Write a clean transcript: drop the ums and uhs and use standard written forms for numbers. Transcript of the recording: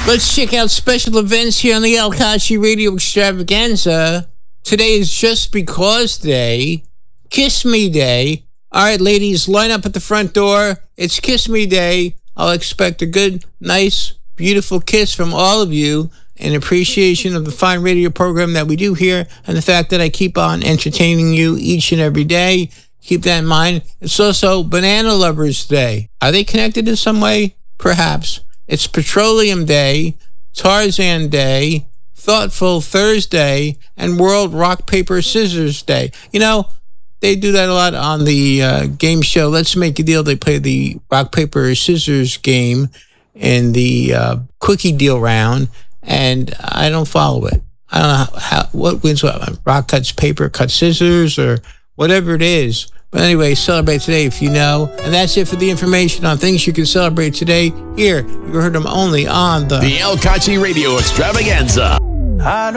Let's check out special events here on the El Kachi Radio Extravaganza. Today is Just Because Day, Kiss Me Day. All right, ladies, line up at the front door. It's Kiss Me Day. I'll expect a good, nice, beautiful kiss from all of you in appreciation of the fine radio program that we do here and the fact that I keep on entertaining you each and every day. Keep that in mind. It's also Banana Lovers Day. Are they connected in some way? Perhaps. It's Petroleum Day, Tarzan Day, Thoughtful Thursday, and World Rock, Paper, Scissors Day. You know, they do that a lot on the game show Let's Make a Deal. They play the rock, paper, scissors game in the quickie deal round, and I don't follow it. I don't know what wins what. Rock cuts paper, cuts scissors, or whatever it is. But anyway, celebrate today if you know. And that's it for the information on things you can celebrate today. Here, you heard them only on the El Kachi Radio Extravaganza.